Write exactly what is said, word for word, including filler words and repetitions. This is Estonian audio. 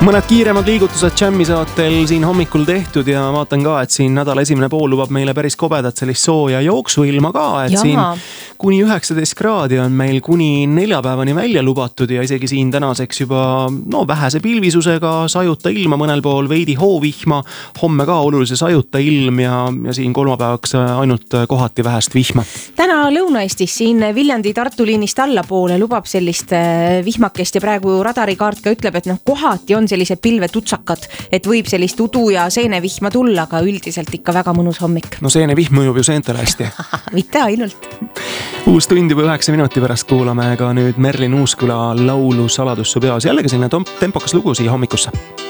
Mõned kiiremad liigutused Jammi-saatel siin hommikul tehtud ja vaatan ka, et siin nädala esimene pool lubab meile päris kobedat sellist sooja jooksuilma ka, et Jaha. siin kuni üheksateist kraadi on meil kuni neljapäevani välja lubatud ja isegi siin tänaseks juba no, vähese pilvisusega sajuta ilma mõnel pool, veidi hoovihma, homme ka olulise sajuta ilm ja, ja siin kolmapäevaks ainult kohati vähest vihma. Täna Lõuna-Eestis siin Viljandi Tartu liinist allapoole lubab sellist vihmakest ja praegu radarikaart ka ütleb, et noh, kohati on sellised pilvetutsakad, et võib sellist udu ja seenevihma tulla, aga üldiselt ikka väga mõnus hommik. No seenevihm mõjub ju seentele hästi. Mitte ainult. Uus tund juba üheksa minuti pärast kuulame ka nüüd Merlin Uusküla laulu Saladus su peas. Jällegi selline tempokas lugu siia hommikusse.